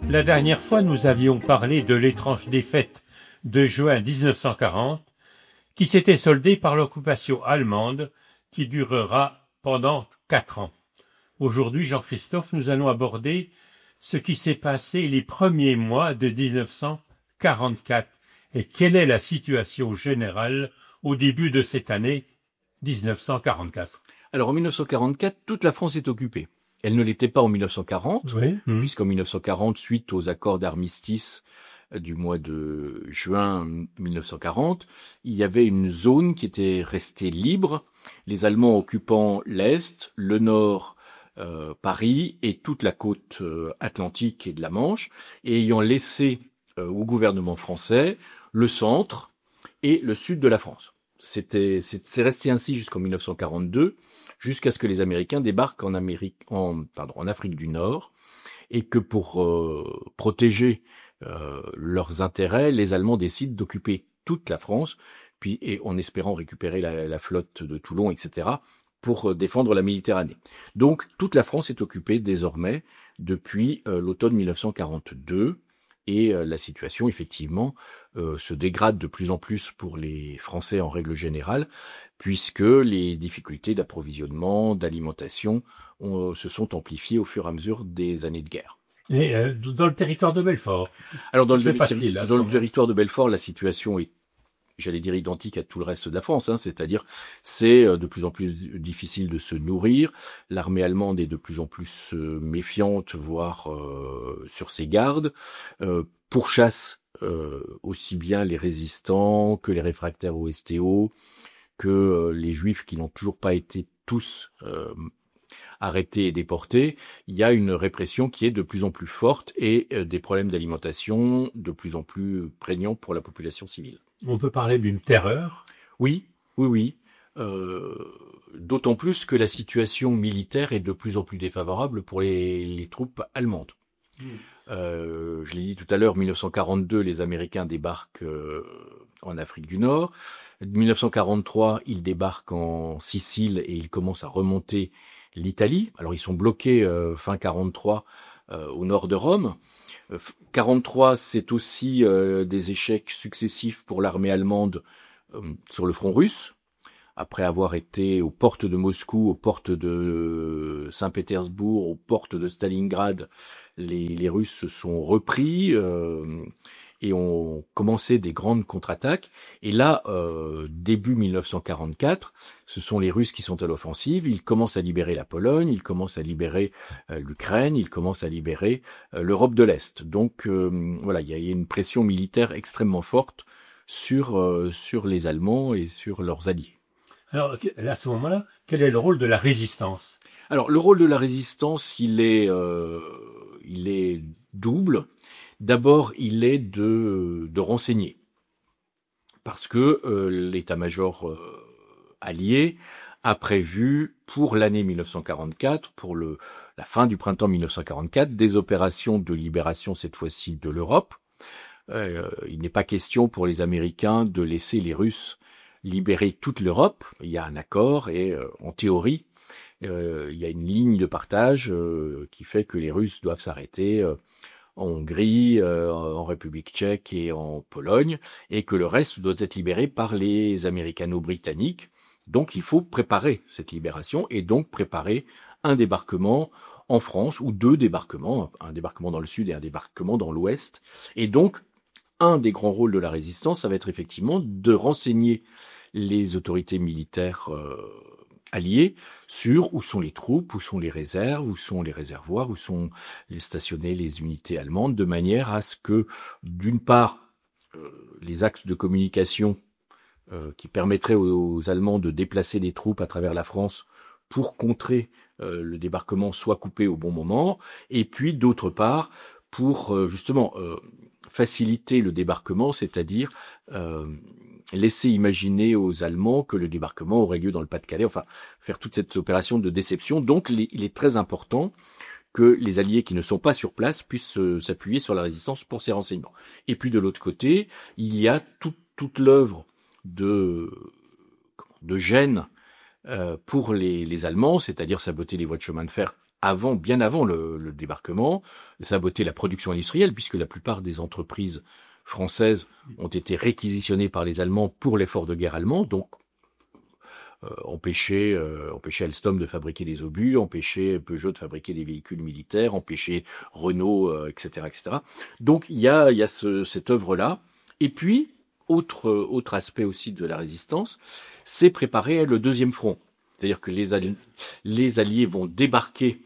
La dernière fois, nous avions parlé de l'étrange défaite de juin 1940 qui s'était soldée par l'occupation allemande qui durera pendant 4 ans. Aujourd'hui, Jean-Christophe, nous allons aborder ce qui s'est passé les premiers mois de 1944 et quelle est la situation générale au début de cette année 1944. Alors en 1944, toute la France est occupée. Elle ne l'était pas en 1940, Oui. puisqu'en 1940, suite aux accords d'armistice du mois de juin 1940, il y avait une zone qui était restée libre, les Allemands occupant l'Est, le Nord, Paris et toute la côte atlantique et de la Manche, et ayant laissé au gouvernement français le centre et le sud de la France. C'est resté ainsi jusqu'en 1942, jusqu'à ce que les Américains débarquent en Afrique du Nord, et que pour protéger leurs intérêts, les Allemands décident d'occuper toute la France, et en espérant récupérer la flotte de Toulon, etc., pour défendre la Méditerranée. Donc toute la France est occupée désormais depuis l'automne 1942, et la situation, effectivement, se dégrade de plus en plus pour les Français en règle générale, puisque les difficultés d'approvisionnement, d'alimentation se sont amplifiées au fur et à mesure des années de guerre. Et dans le territoire de Belfort. Alors dans le territoire de Belfort, la situation est, j'allais dire, identique à tout le reste de la France, c'est-à-dire c'est de plus en plus difficile de se nourrir, l'armée allemande est de plus en plus méfiante, voire sur ses gardes, pourchasse aussi bien les résistants que les réfractaires au STO, que les juifs qui n'ont toujours pas été tous arrêtés et déportés. Il y a une répression qui est de plus en plus forte et des problèmes d'alimentation de plus en plus prégnants pour la population civile. On peut parler d'une terreur. Oui. D'autant plus que la situation militaire est de plus en plus défavorable pour les troupes allemandes. Je l'ai dit tout à l'heure, 1942, les Américains débarquent en Afrique du Nord. 1943, ils débarquent en Sicile et ils commencent à remonter l'Italie. Alors ils sont bloqués fin 43 au nord de Rome. 43, c'est aussi des échecs successifs pour l'armée allemande sur le front russe. Après avoir été aux portes de Moscou, aux portes de Saint-Pétersbourg, aux portes de Stalingrad, les Russes se sont repris et ont commencé des grandes contre-attaques. Et là, début 1944, ce sont les Russes qui sont à l'offensive. Ils commencent à libérer la Pologne, ils commencent à libérer l'Ukraine, ils commencent à libérer l'Europe de l'Est. Donc voilà, il y a une pression militaire extrêmement forte sur les Allemands et sur leurs alliés. Alors, à ce moment-là, quel est le rôle de la résistance ? Alors, le rôle de la résistance, il est double. D'abord, il est de renseigner. Parce que l'état-major allié a prévu pour l'année 1944, pour la fin du printemps 1944, des opérations de libération, cette fois-ci, de l'Europe. Il n'est pas question pour les Américains de laisser les Russes libérer toute l'Europe. Il y a un accord et en théorie, il y a une ligne de partage qui fait que les Russes doivent s'arrêter en Hongrie, en République tchèque et en Pologne, et que le reste doit être libéré par les Américano-Britanniques. Donc il faut préparer cette libération et donc préparer un débarquement en France, ou 2 débarquements, un débarquement dans le sud et un débarquement dans l'ouest. Et donc, un des grands rôles de la résistance, ça va être effectivement de renseigner les autorités militaires alliées sur où sont les troupes, où sont les réserves, où sont les réservoirs, où sont stationnées les unités allemandes, de manière à ce que, d'une part, les axes de communication qui permettraient aux Allemands de déplacer des troupes à travers la France pour contrer le débarquement soient coupés au bon moment, et puis, d'autre part, pour justement faciliter le débarquement, c'est-à-dire laisser imaginer aux Allemands que le débarquement aurait lieu dans le Pas-de-Calais, enfin faire toute cette opération de déception. Donc il est très important que les alliés qui ne sont pas sur place puissent s'appuyer sur la résistance pour ces renseignements. Et puis de l'autre côté, il y a toute l'œuvre de gêne pour les Allemands, c'est-à-dire saboter les voies de chemin de fer bien avant le débarquement, saboter la production industrielle, puisque la plupart des entreprises françaises ont été réquisitionnées par les Allemands pour l'effort de guerre allemand, donc empêcher Alstom de fabriquer des obus, empêcher Peugeot de fabriquer des véhicules militaires, empêcher Renault, etc., etc. Donc il y a cette œuvre-là. Et puis, autre aspect aussi de la résistance, c'est préparer le deuxième front. C'est-à-dire que les Alliés vont débarquer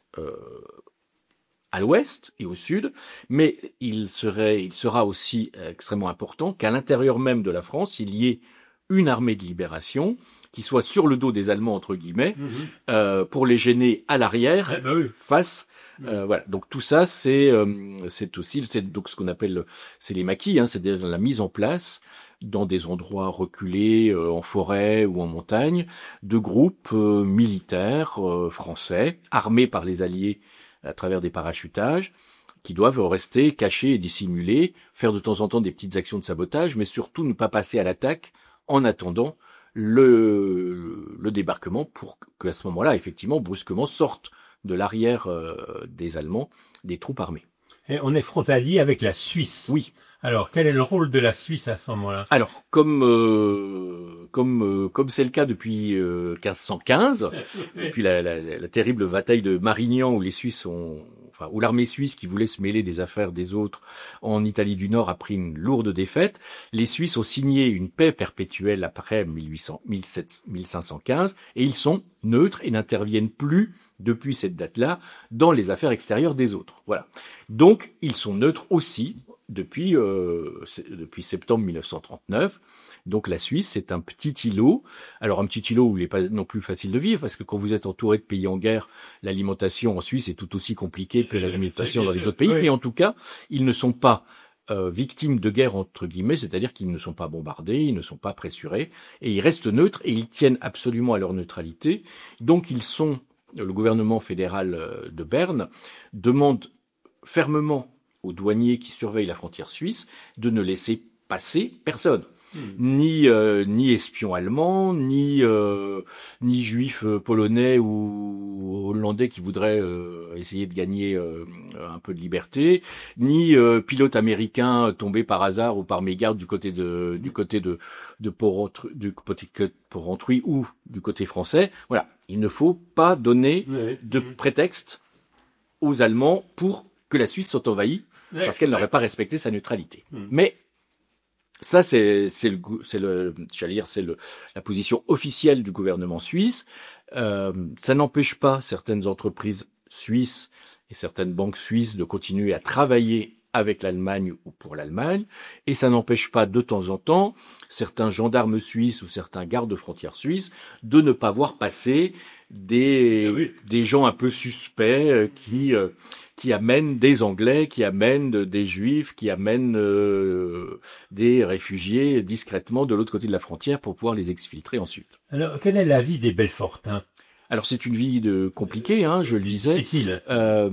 à l'ouest et au sud, mais il sera aussi extrêmement important qu'à l'intérieur même de la France, il y ait une armée de libération qui soit sur le dos des Allemands, entre guillemets, pour les gêner à l'arrière, face. Voilà. Donc tout ça, c'est donc ce qu'on appelle, c'est les maquis, c'est-à-dire la mise en place dans des endroits reculés, en forêt ou en montagne, de groupes militaires français, armés par les Alliés à travers des parachutages, qui doivent rester cachés et dissimulés, faire de temps en temps des petites actions de sabotage, mais surtout ne pas passer à l'attaque en attendant le débarquement pour qu'à ce moment-là, effectivement, brusquement sortent de l'arrière des Allemands des troupes armées. Et on est frontalier avec la Suisse. Oui. Alors, quel est le rôle de la Suisse à ce moment-là? Alors, comme c'est le cas depuis 1515, depuis la terrible bataille de Marignan où les Suisses où l'armée suisse qui voulait se mêler des affaires des autres en Italie du Nord a pris une lourde défaite, les Suisses ont signé une paix perpétuelle après 1515 et ils sont neutres et n'interviennent plus depuis cette date-là dans les affaires extérieures des autres. Voilà. Donc, ils sont neutres aussi depuis septembre 1939. Donc la Suisse, c'est un petit îlot. Alors un petit îlot où il n'est pas non plus facile de vivre, parce que quand vous êtes entouré de pays en guerre, l'alimentation en Suisse est tout aussi compliquée que l'alimentation dans les autres pays. Oui. Mais en tout cas, ils ne sont pas victimes de guerre, entre guillemets, c'est-à-dire qu'ils ne sont pas bombardés, ils ne sont pas pressurés, et ils restent neutres, et ils tiennent absolument à leur neutralité. Donc le gouvernement fédéral de Berne demande fermement aux douaniers qui surveillent la frontière suisse de ne laisser passer personne. Ni espions allemands, ni juifs polonais ou hollandais qui voudraient essayer de gagner un peu de liberté, ni pilotes américains tombés par hasard ou par mégarde du côté de Porrentruy ou du côté français. Voilà, il ne faut pas donner de prétexte aux Allemands pour que la Suisse soit envahie parce qu'elle n'aurait pas respecté sa neutralité. Mais ça, c'est la position officielle du gouvernement suisse. Ça n'empêche pas certaines entreprises suisses et certaines banques suisses de continuer à travailler avec l'Allemagne ou pour l'Allemagne, et ça n'empêche pas de temps en temps certains gendarmes suisses ou certains gardes frontières suisses de ne pas voir passer des gens un peu suspects qui amènent des Anglais, qui amènent des Juifs, qui amènent des réfugiés discrètement de l'autre côté de la frontière pour pouvoir les exfiltrer ensuite. Alors, quelle est la vie des Belfortins? Alors, c'est une vie compliquée, je le disais. Difficile.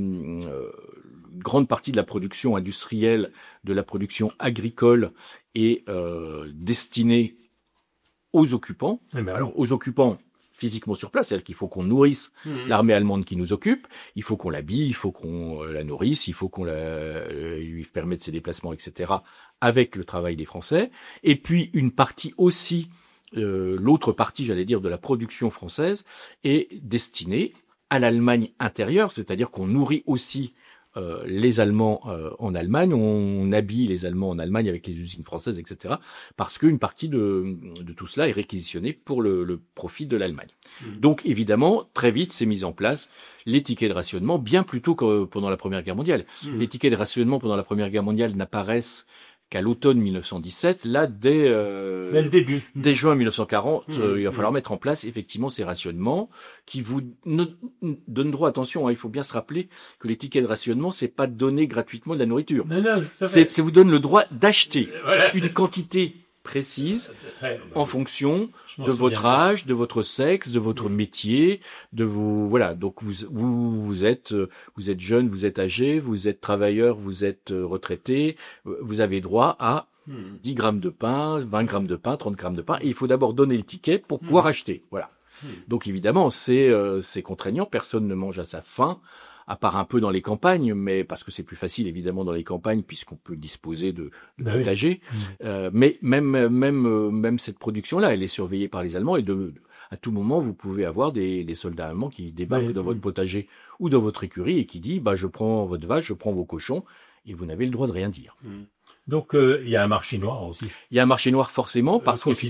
Grande partie de la production industrielle, de la production agricole est destinée aux occupants. Alors, aux occupants physiquement sur place, c'est-à-dire qu'il faut qu'on nourrisse l'armée allemande qui nous occupe, il faut qu'on l'habille, il faut qu'on la nourrisse, il faut qu'on lui permette ses déplacements, etc., avec le travail des Français. Et puis, une partie aussi, l'autre partie, j'allais dire, de la production française est destinée à l'Allemagne intérieure, c'est-à-dire qu'on nourrit aussi les Allemands en Allemagne, on habille les Allemands en Allemagne avec les usines françaises, etc., parce qu'une partie de tout cela est réquisitionnée pour le profit de l'Allemagne. Donc, évidemment, très vite, s'est mis en place les tickets de rationnement, bien plus tôt que pendant la Première Guerre mondiale. Les tickets de rationnement pendant la Première Guerre mondiale n'apparaissent qu'à l'automne 1917, là, dès le début. Dès juin 1940, il va falloir mettre en place effectivement ces rationnements qui vous donnent droit, attention, il faut bien se rappeler que les tickets de rationnement, c'est pas donner gratuitement de la nourriture. Non, c'est vous donne le droit d'acheter une quantité précise en fonction de votre âge, de votre sexe, de votre métier, de vos donc vous êtes jeune, vous êtes âgé, vous êtes travailleur, vous êtes retraité, vous avez droit à 10 grammes de pain, 20 grammes de pain, 30 grammes de pain, et il faut d'abord donner le ticket pour pouvoir acheter. Voilà. Donc évidemment, c'est contraignant. Personne ne mange à sa faim, à part un peu dans les campagnes, mais parce que c'est plus facile évidemment dans les campagnes puisqu'on peut disposer de potagers. Mais même cette production-là, elle est surveillée par les Allemands et à tout moment, vous pouvez avoir des soldats allemands qui débarquent dans votre potager ou dans votre écurie et qui disent je prends votre vache, je prends vos cochons, et vous n'avez le droit de rien dire. Donc il y a un marché noir aussi. Il y a un marché noir forcément parce que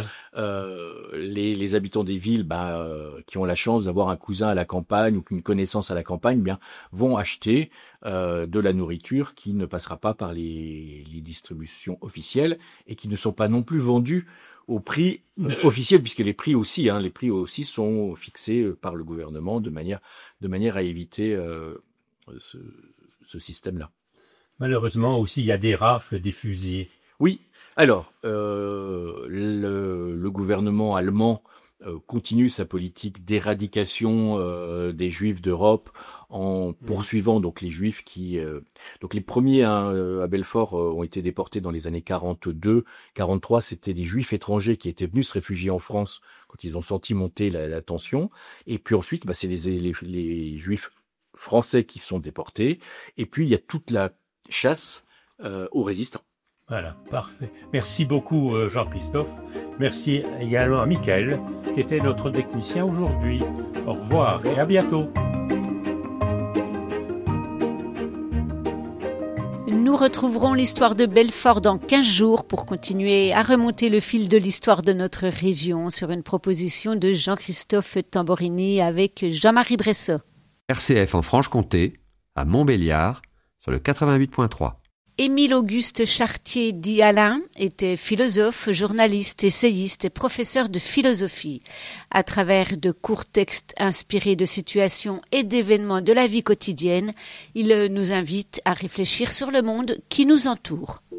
les habitants des villes qui ont la chance d'avoir un cousin à la campagne ou qu'une connaissance à la campagne vont acheter de la nourriture qui ne passera pas par les distributions officielles et qui ne sont pas non plus vendues au prix officiel, puisque les prix aussi sont fixés par le gouvernement de manière à éviter ce système-là. Malheureusement aussi, il y a des rafles, des fusillés. Oui. Alors, le gouvernement allemand continue sa politique d'éradication des Juifs d'Europe en poursuivant donc les Juifs donc les premiers à Belfort ont été déportés dans les années 42, 43. C'était des Juifs étrangers qui étaient venus se réfugier en France quand ils ont senti monter la tension. Et puis ensuite, c'est les Juifs français qui sont déportés. Et puis il y a toute la chasse aux résistants. Voilà, parfait. Merci beaucoup Jean-Christophe. Merci également à Michael, qui était notre technicien aujourd'hui. Au revoir et à bientôt. Nous retrouverons l'histoire de Belfort dans 15 jours pour continuer à remonter le fil de l'histoire de notre région sur une proposition de Jean-Christophe Tamborini avec Jean-Marie Bressot. RCF en Franche-Comté, à Montbéliard, sur le 88.3. Émile-Auguste Chartier dit Alain était philosophe, journaliste, essayiste et professeur de philosophie. À travers de courts textes inspirés de situations et d'événements de la vie quotidienne, il nous invite à réfléchir sur le monde qui nous entoure.